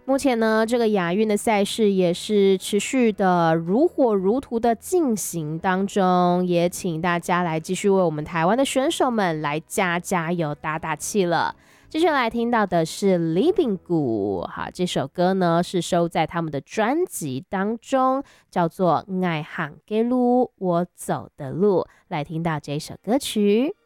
目前呢，这个亚运的赛事也是持续的如火如荼的进行当中，也请大家来继续为我们台湾的选手们来加油打打气了。接下来听到的是 Living 谷，好，这首歌呢是收在他们的专辑当中，叫做《爱行的路，我走的路》，来听到这首歌曲。